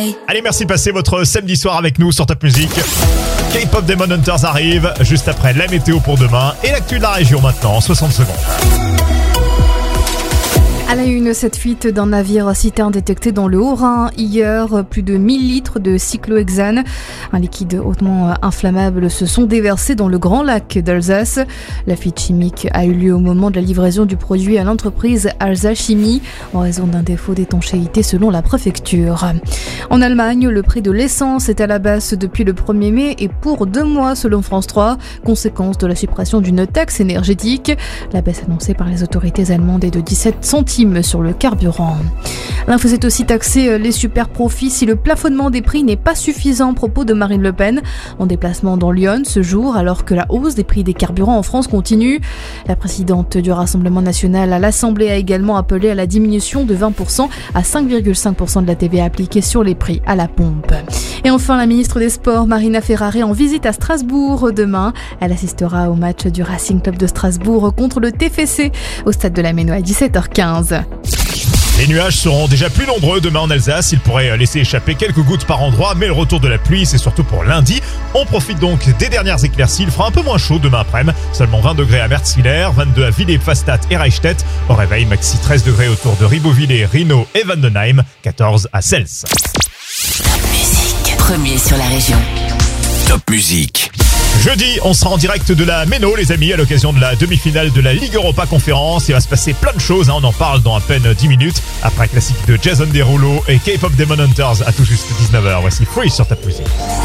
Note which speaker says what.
Speaker 1: Allez, merci de passer votre samedi soir avec nous sur Top Music. K-Pop Demon Hunters arrive juste après la météo pour demain et l'actu de la région maintenant en 60 secondes.
Speaker 2: À la une, cette fuite d'un navire citerne détecté dans le Haut-Rhin. Hier, plus de 1000 litres de cyclohexane, un liquide hautement inflammable, se sont déversés dans le Grand Lac d'Alsace. La fuite chimique a eu lieu au moment de la livraison du produit à l'entreprise Alsace Chimie, en raison d'un défaut d'étanchéité selon la préfecture. En Allemagne, le prix de l'essence est à la baisse depuis le 1er mai et pour 2 mois selon France 3, conséquence de la suppression d'une taxe énergétique. La baisse annoncée par les autorités allemandes est de 17 centimes sur le carburant. L'info, c'est aussi taxer les super profits si le plafonnement des prix n'est pas suffisant, propos de Marine Le Pen en déplacement dans Lyon ce jour, alors que la hausse des prix des carburants en France continue. La présidente du Rassemblement national à l'Assemblée a également appelé à la diminution de 20% à 5,5% de la TVA appliquée sur les prix à la pompe. Et enfin, la ministre des Sports, Marina Ferrari, en visite à Strasbourg demain. Elle assistera au match du Racing Club de Strasbourg contre le TFC au stade de la Méno à 17h15.
Speaker 1: Les nuages seront déjà plus nombreux demain en Alsace. Ils pourraient laisser échapper quelques gouttes par endroit, mais le retour de la pluie, c'est surtout pour lundi. On profite donc des dernières éclaircies. Il fera un peu moins chaud demain après-midi. Seulement 20 degrés à Merzwiller, 22 à Villers-Pfastatt et Reichstätt. Au réveil, maxi 13 degrés autour de Ribeauvillé, Rhino et Vandenheim, 14 à Sels.
Speaker 3: Top Music, premier sur la région.
Speaker 4: Top Music.
Speaker 1: Jeudi, on sera en direct de la Méno, les amis, à l'occasion de la demi-finale de la Ligue Europa Conférence. Il va se passer plein de choses, on en parle dans à peine 10 minutes. Après un classique de Jason Derulo et K-Pop Demon Hunters à tout juste 19h. Voici Free sur Top Music.